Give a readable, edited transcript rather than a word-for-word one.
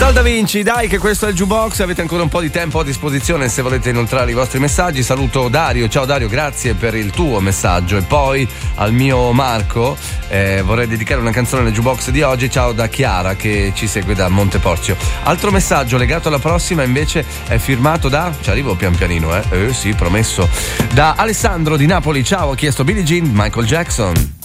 Ciao Da Vinci, dai che questo è il Jukebox, avete ancora un po' di tempo a disposizione se volete inoltrare i vostri messaggi. Saluto Dario, ciao Dario, grazie per il tuo messaggio. E poi al mio Marco vorrei dedicare una canzone nel Jukebox di oggi, ciao da Chiara che ci segue da Monteporzio. Altro messaggio legato alla prossima invece è firmato da, ci arrivo pian pianino sì, promesso, da Alessandro di Napoli. Ciao, ha chiesto Billie Jean, Michael Jackson.